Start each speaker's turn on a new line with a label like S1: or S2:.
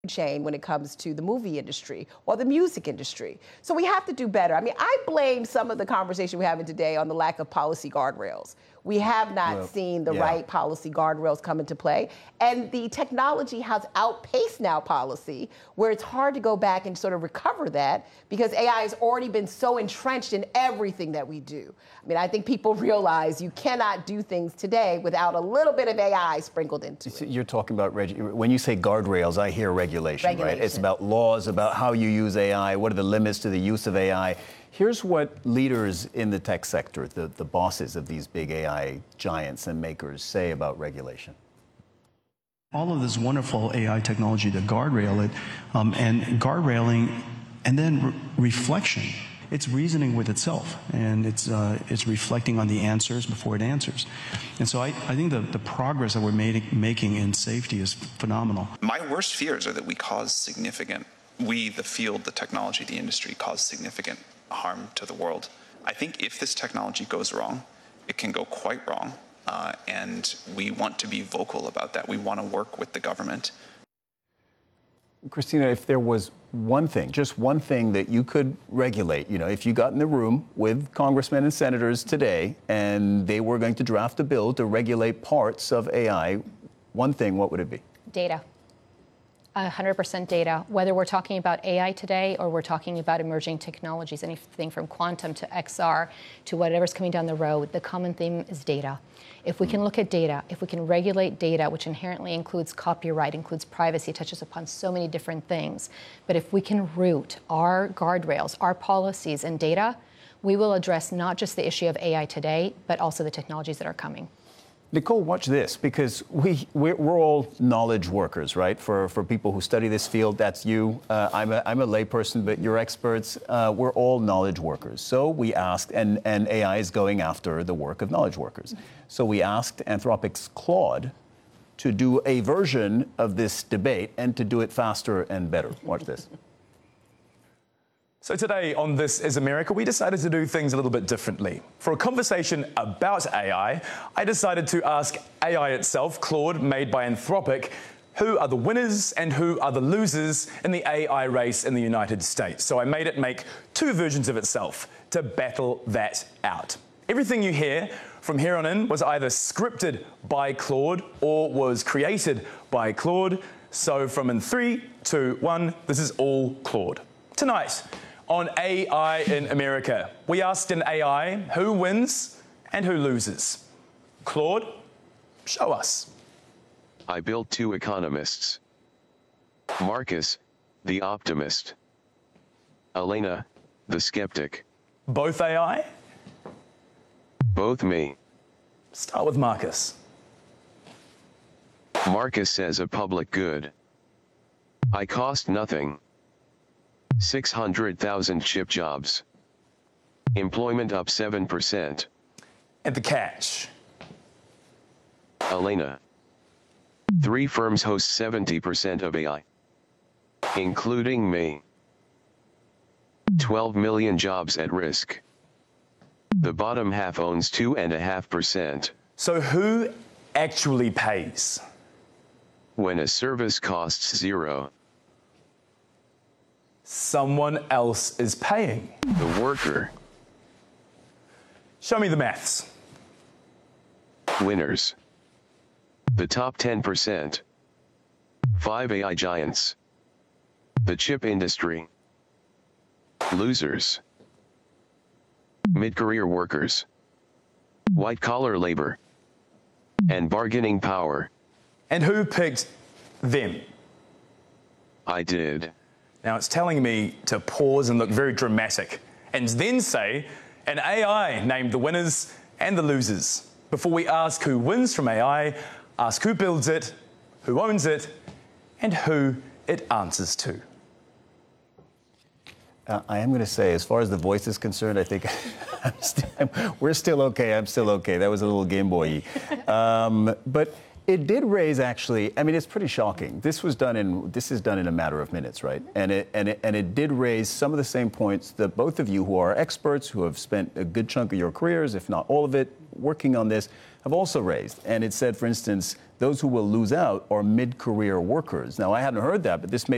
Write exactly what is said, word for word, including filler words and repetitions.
S1: chain when it comes to the movie industry or the music industry. So we have to do better. I mean, I blame some of the conversation we're having today on the lack of policy guardrails. We have not well, seen the yeah. right policy guardrails come into play. And the technology has outpaced now policy, where it's hard to go back and sort of recover that because A I has already been so entrenched in everything that we do. I mean, I think people realize you cannot do things today without a little bit of A I sprinkled into it.
S2: You're talking about, regu- when you say guardrails, I hear regulation,
S1: regulation,
S2: right? It's about laws, about how you use A I, what are the limits to the use of A I. Here's what leaders in the tech sector, the, the bosses of these big A I giants and makers, say about regulation.
S3: All of this wonderful A I technology to guardrail it, um, and guardrailing, and then re reflection. It's reasoning with itself, and it's, uh, it's reflecting on the answers before it answers. And so I, I think the, the progress that we're made, making in safety is phenomenal.
S4: My worst fears are that we cause significant, we, the field, the technology, the industry, cause significant harm to the world. I think if this technology goes wrong, it can go quite wrong, uh, and we want to be vocal about that. We want to work with the government.
S2: Christina, if there was one thing, just one thing that you could regulate, you know, if you got in the room with congressmen and senators today and they were going to draft a bill to regulate parts of A I, one thing, what would it be?
S5: Data. one hundred percent data, whether we're talking about A I today or we're talking about emerging technologies, anything from quantum to X R to whatever's coming down the road, the common theme is data. If we can look at data, if we can regulate data, which inherently includes copyright, includes privacy, touches upon so many different things, but if we can root our guardrails, our policies in data, we will address not just the issue of A I today, but also the technologies that are coming.
S2: Nicole, watch this, because we, we're, we're all knowledge workers, right? For, for people who study this field, that's you. Uh, I'm, a, I'm a layperson, but you're experts. Uh, we're all knowledge workers. So we asked, and, and A I is going after the work of knowledge workers. So we asked Anthropic's Claude to do a version of this debate and to do it faster and better. Watch this.
S6: So today on This Is America, we decided to do things a little bit differently. For a conversation about A I, I decided to ask A I itself, Claude, made by Anthropic, who are the winners and who are the losers in the A I race in the United States. So I made it make two versions of itself to battle that out. Everything you hear from here on in was either scripted by Claude or was created by Claude. So from in three, two, one, this is all Claude. Tonight, on A I in America, we asked in A I who wins and who loses. Claude, show us.
S7: I built two economists. Marcus, the optimist. Elena, the skeptic.
S6: Both A I?
S7: Both me.
S6: Start with Marcus.
S7: Marcus says a public good. I cost nothing. six hundred thousand chip jobs. Employment up seven percent.
S6: And the catch.
S7: Elena. Three firms host seventy percent of A I. Including me. twelve million jobs at risk. The bottom half owns two point five percent.
S6: So who actually pays?
S7: When a service costs zero.
S6: Someone else is paying.
S7: The worker.
S6: Show me the maths.
S7: Winners. The top ten percent. Five A I giants. The chip industry. Losers. Mid-career workers. White-collar labor. And bargaining power.
S6: And who picked them?
S7: I did.
S6: Now it's telling me to pause and look very dramatic and then say an A I named the winners and the losers. Before we ask who wins from A I, ask who builds it, who owns it, and who it answers to.
S2: Uh, I am going to say, as far as the voice is concerned, I think I'm st I'm, we're still okay. I'm still okay. That was a little Game Boy-y. Um, but it did raise, actually, I mean, it's pretty shocking. This was done in, this is done in a matter of minutes, right? And it, and it, and it did raise some of the same points that both of you who are experts, who have spent a good chunk of your careers, if not all of it, working on this, have also raised. And it said, for instance, those who will lose out are mid-career workers. Now, I hadn't heard that, but this made